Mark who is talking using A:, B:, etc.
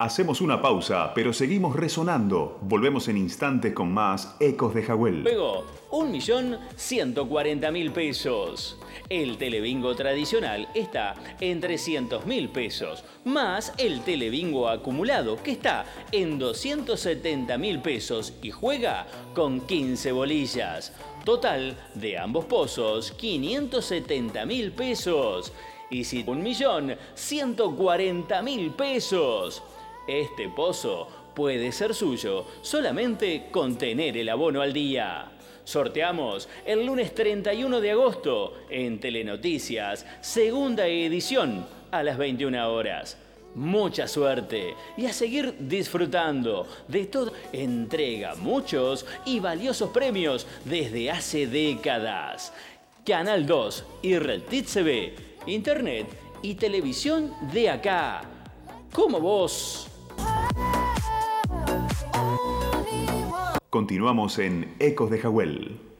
A: Hacemos una pausa, pero seguimos resonando. Volvemos en instantes con más Ecos de Jagüel.
B: Luego, 1.140.000 pesos. El telebingo tradicional está en 300.000 pesos, más el telebingo acumulado, que está en 270.000 pesos y juega con 15 bolillas. Total de ambos pozos, 570.000 pesos. Y si 1.140.000 pesos. Este pozo puede ser suyo solamente con tener el abono al día. Sorteamos el lunes 31 de agosto en Telenoticias, segunda edición a las 21 horas. Mucha suerte y a seguir disfrutando de todo. Entrega muchos y valiosos premios desde hace décadas. Canal 2 y Red TV, Internet y televisión de acá. Como vos.
A: Continuamos en Ecos de Jagüel.